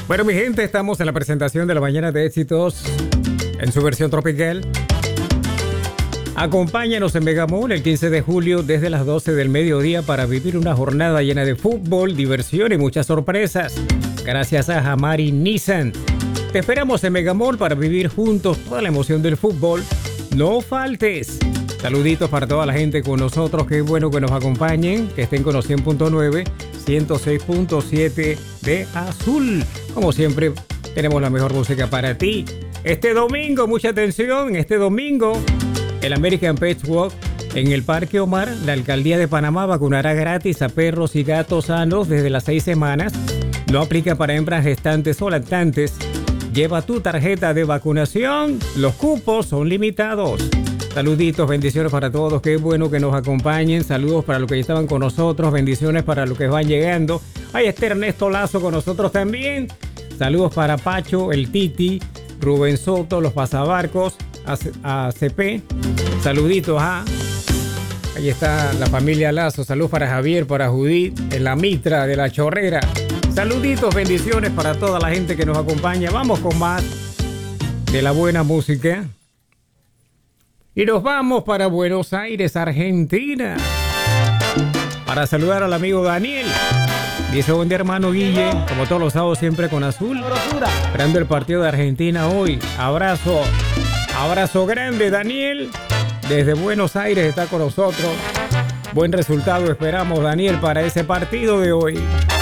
Bueno, mi gente, estamos en la presentación de la Mañana de Éxitos en su versión tropical. Acompáñanos en Megamall el 15 de julio desde las 12 del mediodía para vivir una jornada llena de fútbol, diversión y muchas sorpresas. Gracias a Jamari Nissan. Te esperamos en Megamall para vivir juntos toda la emoción del fútbol. No faltes. Saluditos para toda la gente con nosotros. Qué bueno que nos acompañen, que estén con los 100.9, 106.7 de Azul. Como siempre, tenemos la mejor música para ti. Este domingo, mucha atención, este domingo, el American Pet Walk en el Parque Omar, la Alcaldía de Panamá vacunará gratis a perros y gatos sanos desde las 6 semanas. No aplica para hembras gestantes o lactantes. Lleva tu tarjeta de vacunación. Los cupos son limitados. Saluditos, bendiciones para todos. Qué bueno que nos acompañen. Saludos para los que ya estaban con nosotros. Bendiciones para los que van llegando. Ahí está Ernesto Lazo con nosotros también. Saludos para Pacho, el Titi, Rubén Soto, los pasabarcos, a CP. Saluditos a... Ahí está la familia Lazo. Saludos para Javier, para Judith, en la Mitra de la Chorrera. Saluditos, bendiciones para toda la gente que nos acompaña. Vamos con más de la buena música. Y nos vamos para Buenos Aires, Argentina, para saludar al amigo Daniel. Dice: buen día, hermano Guille, como todos los sábados siempre con Azul, esperando el partido de Argentina hoy. Abrazo grande, Daniel, desde Buenos Aires está con nosotros. Buen resultado esperamos, Daniel, para ese partido de hoy.